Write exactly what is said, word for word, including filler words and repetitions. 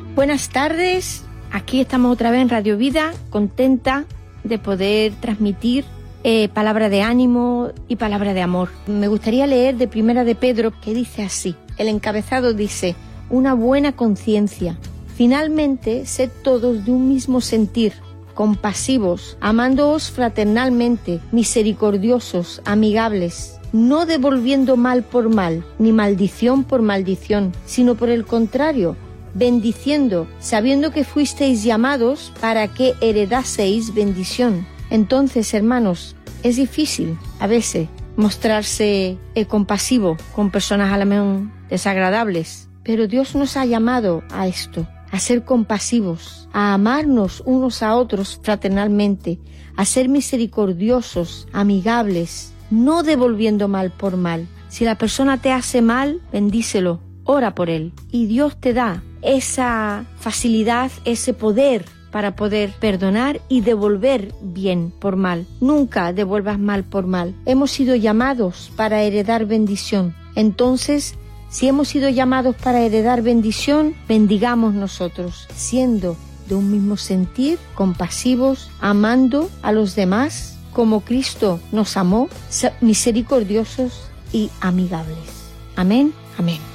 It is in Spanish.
Buenas tardes, aquí estamos otra vez en Radio Vida, contenta de poder transmitir eh, palabra de ánimo y palabra de amor. Me gustaría leer de Primera de Pedro, que dice así. El encabezado dice: una buena conciencia. Finalmente, sed todos de un mismo sentir, compasivos, amándoos fraternalmente, misericordiosos, amigables, no devolviendo mal por mal, ni maldición por maldición, sino por el contrario, bendiciendo, sabiendo que fuisteis llamados para que heredaseis bendición. Entonces, hermanos, es difícil a veces mostrarse eh, compasivo con personas a lo mejor desagradables, pero Dios nos ha llamado a esto, a ser compasivos, a amarnos unos a otros fraternalmente, a ser misericordiosos, amigables, no devolviendo mal por mal. Si la persona te hace mal, bendícelo, ora por él, y Dios te da esa facilidad, ese poder para poder perdonar y devolver bien por mal. Nunca devuelvas mal por mal. Hemos sido llamados para heredar bendición. Entonces, si hemos sido llamados para heredar bendición, bendigamos nosotros, siendo de un mismo sentir, compasivos, amando a los demás como Cristo nos amó, misericordiosos y amigables. Amén, amén.